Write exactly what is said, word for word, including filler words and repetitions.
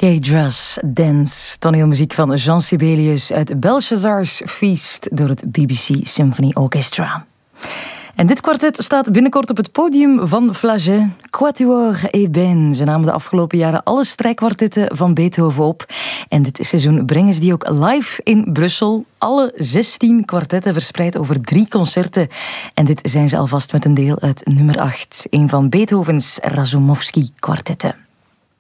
K-Dress Dance, toneelmuziek van Jean Sibelius uit Belshazzar's Feast door het B B C Symphony Orchestra. En dit kwartet staat binnenkort op het podium van Flagey. Quatuor Eben. Ze namen de afgelopen jaren alle strijkkwartetten van Beethoven op. En dit seizoen brengen ze die ook live in Brussel. Alle zestien kwartetten verspreid over drie concerten. En dit zijn ze alvast met een deel uit nummer acht. Een van Beethovens Razumovsky kwartetten.